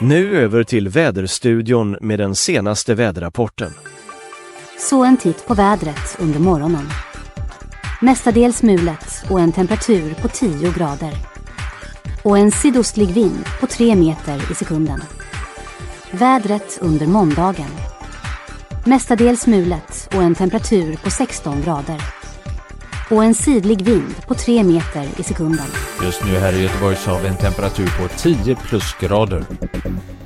Nu över till väderstudion med den senaste väderrapporten. Så en titt på vädret under morgonen. Mestadels mulet och en temperatur på 10 grader. Och en sydostlig vind på 3 meter i sekunden. Vädret under måndagen. Mestadels mulet och en temperatur på 16 grader. Och en sydlig vind på 3 meter i sekunden. Just nu här i Göteborg så har vi en temperatur på 10 plusgrader.